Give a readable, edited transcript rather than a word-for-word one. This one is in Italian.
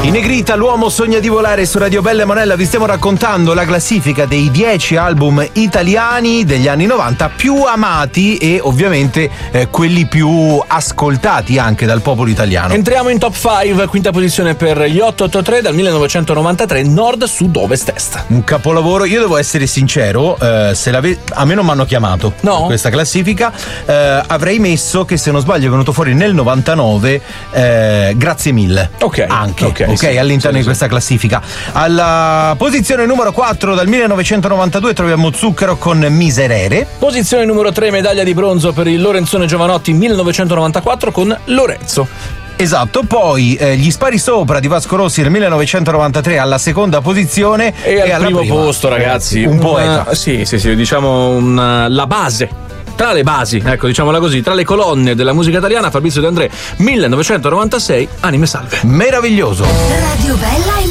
In negrita, l'uomo sogna di volare su Radio Bella e Monella. Vi stiamo raccontando la classifica dei 10 album italiani degli anni 90 più amati e ovviamente quelli più ascoltati anche dal popolo italiano. Entriamo in top 5, quinta posizione per gli 883 dal 1993, Nord, Sud, Ovest, Est. Un capolavoro. Io devo essere sincero, a me non mi hanno chiamato in questa classifica, avrei messo che, se non sbaglio, è venuto fuori nel 99 Grazie mille. Ok, sì, all'interno di questa classifica. Alla posizione numero 4 dal 1992 troviamo Zucchero con Miserere. Posizione numero 3, medaglia di bronzo per il Lorenzone Giovanotti 1994 con Lorenzo. Esatto, poi gli Spari Sopra di Vasco Rossi nel 1993 alla seconda posizione e al primo posto, ragazzi, un poeta. Sì, diciamo la base. Tra le basi, ecco, diciamola così, tra le colonne della musica italiana, Fabrizio De André, 1996, Anime Salve. Meraviglioso. Radio Bella